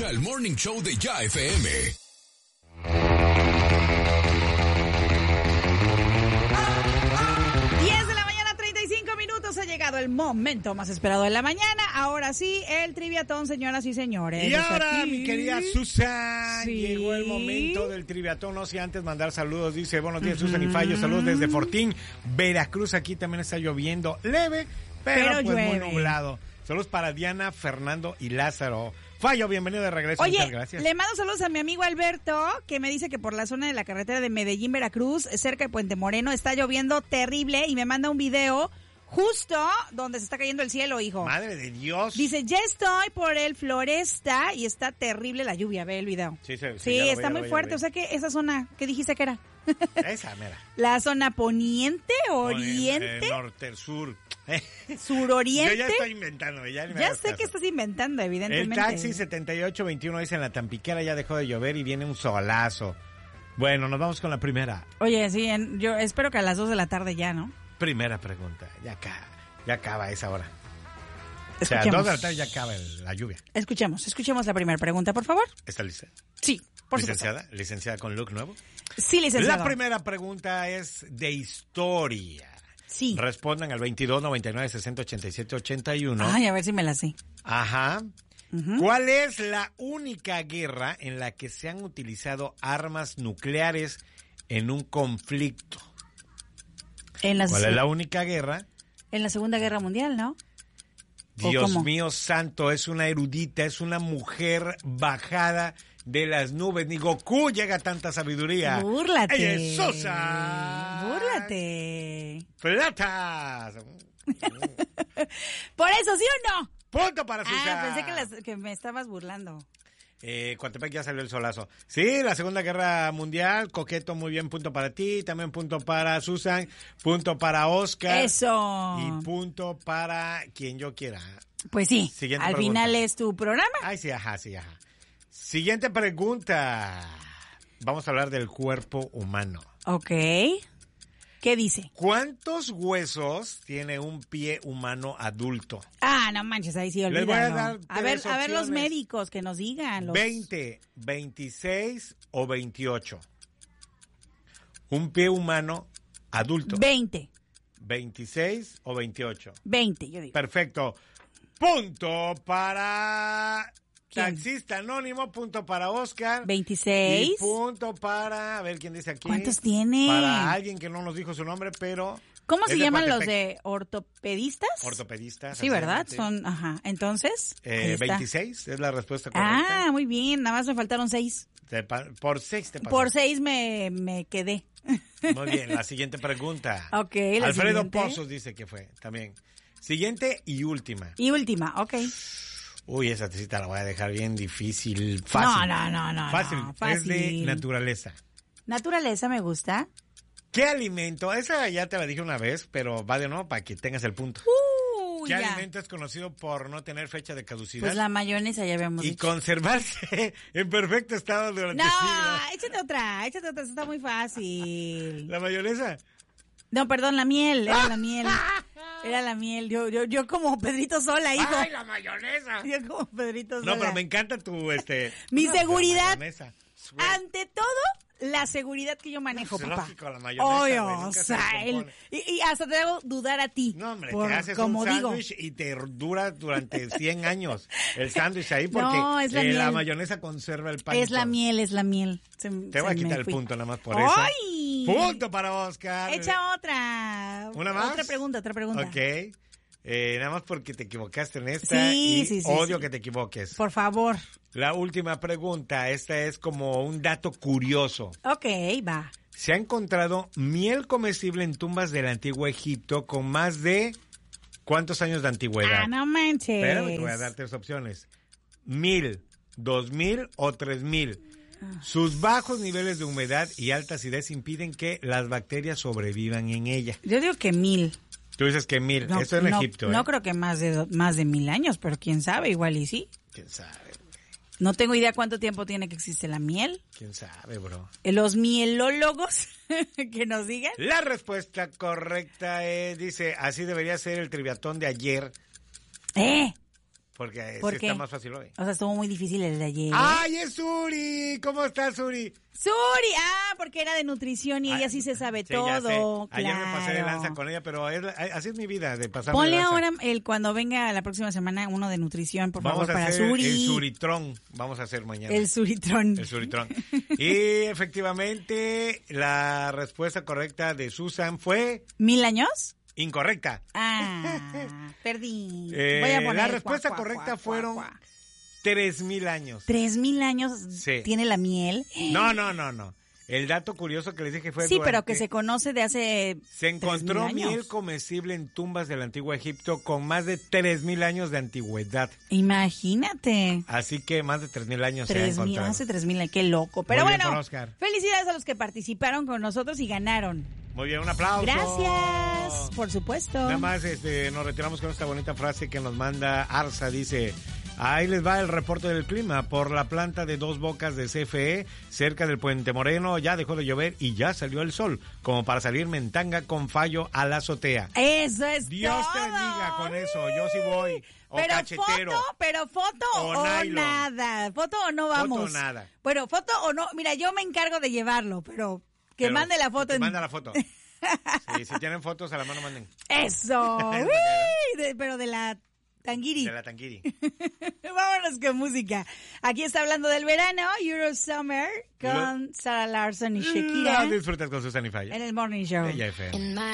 al Morning Show de Ya FM. 10:35 ha llegado el momento más esperado de la mañana. Ahora sí, el triviatón, señoras y señores. Y ahora, mi querida Susan, Sí. llegó el momento del triviatón. No sé, antes mandar saludos. Dice, buenos días, Susan y Fallo. Saludos desde Fortín, Veracruz. Aquí también está lloviendo leve, pero pues llueve. muy nublado. Saludos para Diana, Fernando y Lázaro. Fallo, bienvenido de regreso. Oye, muchas gracias. le mando saludos a mi amigo Alberto, que me dice que por la zona de la carretera de Medellín, Veracruz, cerca de Puente Moreno, está lloviendo terrible y me manda un video justo donde se está cayendo el cielo, hijo. Madre de Dios. Dice, ya estoy por el Floresta y está terrible la lluvia. Ve el video. Sí, Sí, ya lo está vi, muy ya lo fuerte. vi. O sea que esa zona, ¿qué dijiste que era? Esa, mira. La zona poniente, oriente, Norte, sur. suroriente. Yo ya estoy inventando. Ya ni me Ya hagas sé caso. que estás inventando, El evidentemente. taxi 7821 dice en la Tampiquera ya dejó de llover y viene un solazo. Bueno, nos vamos con la primera. Oye, sí, yo espero que a las 2 de la tarde ya, ¿no? Primera pregunta. Ya acaba esa hora. O sea, Escuchemos. 2 de la tarde ya acaba la lluvia. Escuchemos la primera pregunta, por favor. ¿Está lista? Sí, por supuesto. Licenciada con look nuevo. Sí, licenciado. La primera pregunta es de historia. Sí. Respondan al 22 99 60 87 81. Ay, a ver si me la sé. Ajá. ¿Cuál es la única guerra en la que se han utilizado armas nucleares en un conflicto? ¿Cuál es la única guerra? En la Segunda Guerra Mundial, ¿no? Dios mío santo, es una erudita, es una mujer bajada de las nubes. Ni Goku llega a tanta sabiduría. Búrlate. ¡Ella es Sosa! Búrlate. ¡Platas! Por eso, ¿sí o no? ¡Punto para Susa! Pensé que me estabas burlando. Coatepec ya salió el solazo. Sí, la Segunda Guerra Mundial, coqueto, muy bien, punto para ti, también punto para Susan, punto para Oscar. Eso. Y punto para quien yo quiera. Pues sí, Siguiente al pregunta. final es tu programa. Ay, sí, ajá. Siguiente pregunta. Vamos a hablar del cuerpo humano. Ok. ¿Qué dice? ¿Cuántos huesos tiene un pie humano adulto? Ah, no manches, ahí sí olvídalo. Les voy a dar a ver tres los opciones. médicos que nos digan. 20, 26 o 28. Un pie humano adulto. 20. 26 o 28. 20, yo digo. Perfecto. Punto para ¿Quién? Taxista Anónimo, punto para Oscar. 26. Y punto para, a ver quién dice aquí. ¿Cuántos tiene? Para alguien que no nos dijo su nombre, pero... ¿Cómo es se de llaman los Coatepec. de ortopedistas? Ortopedistas. Sí, ¿verdad? sí. Son, ajá. Entonces, ahí está. 26 es la respuesta correcta. Ah, muy bien. Nada más me faltaron 6. Por 6 te pasó. Por 6 me quedé. Muy bien, la siguiente pregunta. Ok, la Alfredo siguiente. Pozos dice que fue también. Siguiente y última. Y última, ok. Uy, esa cita la voy a dejar bien difícil. Fácil. No. Fácil. Fácil. Es de naturaleza. Naturaleza me gusta. ¿Qué alimento? Esa ya te la dije una vez, pero va de nuevo para que tengas el punto. ¿Qué Ya. alimento es conocido por no tener fecha de caducidad? Pues la mayonesa ya habíamos y dicho. conservarse en perfecto estado durante No, siglos. échate otra, está muy fácil. ¿La mayonesa? No, perdón, la miel, era la miel. Era la miel. Yo como Pedrito Sola, hijo. ¡Ay, la mayonesa! Yo como Pedrito Sola. No, pero me encanta tu, Mi no, seguridad. la mayonesa. Ante todo, la seguridad que yo manejo, Pues, papá. lógico, la mayonesa, güey, Obvio, nunca o se sea, descompone. y hasta te hago dudar a ti. No, hombre, por, te haces como un digo. sándwich y te dura durante 100 años el sándwich ahí porque No, es la miel. la mayonesa conserva el pan. Es la miel. Te voy a quitar el punto nada más por eso. ¡Ay! Punto para Oscar. Echa otra. ¿Una más? Otra pregunta. Ok. Nada más porque te equivocaste en esta Sí, y sí, odio sí. que te equivoques. Por favor. La última pregunta, esta es como un dato curioso. Ok, va. Se ha encontrado miel comestible en tumbas del antiguo Egipto con más de... ¿Cuántos años de antigüedad? Ah, no manches. Espérame, te voy a dar 3 opciones. 1000, 2000 o 3000. Sus bajos niveles de humedad y alta acidez impiden que las bacterias sobrevivan en ella. Yo digo que 1000. Tú dices que 1000. No, Esto en no, Egipto. No creo que más de 1000 años, pero quién sabe, igual y sí. ¿Quién sabe? No tengo idea cuánto tiempo tiene que existe la miel. ¿Quién sabe, bro? Los mielólogos que nos digan. La respuesta correcta es, dice, así debería ser el triviatón de ayer. Porque ¿Por sí qué? está más fácil hoy. O sea, estuvo muy difícil el de ayer. ¡Ay, es Suri! ¿Cómo estás, Suri? ¡Suri! Porque era de nutrición y ella sí se sabe Sí, todo. ya sé. Claro. Ayer me pasé de lanza con ella, pero así es mi vida, de pasarme Ponle de lanza. ahora, cuando venga la próxima semana, uno de nutrición, por favor, para hacer Suri. el Suritrón. Vamos a hacer mañana. El Suritrón. El Suritrón. Y efectivamente, la respuesta correcta de Susan fue... ¿1000 años? Incorrecta. Perdí. Voy a poner la respuesta correcta fueron 3,000 años. 3,000 años Sí. tiene la miel. No. El dato curioso que les dije fue... Sí, pero que se conoce de hace Se encontró 3,000 años. miel comestible en tumbas del antiguo Egipto con más de 3,000 años de antigüedad. Imagínate. Así que más de 3,000 años se ha encontrado. Hace 3,000, qué loco. Pero Muy bien bueno, por Oscar. felicidades a los que participaron con nosotros y ganaron. Muy bien, un aplauso. Gracias, por supuesto. Nada más nos retiramos con esta bonita frase que nos manda Arza. Dice, ahí les va el reporte del clima. Por la planta de Dos Bocas de CFE, cerca del Puente Moreno, ya dejó de llover y ya salió el sol, como para salirme en tanga con fallo a la azotea. Eso es Dios todo. te bendiga con eso. Yo sí voy. O pero cachetero. foto o nylon. Nada. Foto o no vamos. Foto o nada. Bueno, foto o no. Mira, yo me encargo de llevarlo, pero que Pero mande la foto. Manda la foto. Sí, si tienen fotos, a la mano manden. Eso. Pero de la tanguiri. De la tanguiri. Vámonos con música. Aquí está hablando del verano, Euro Summer, con Sarah Larson y Shakira. Lo disfrutas con Susan y Falla. En el Morning Show. Ella FM.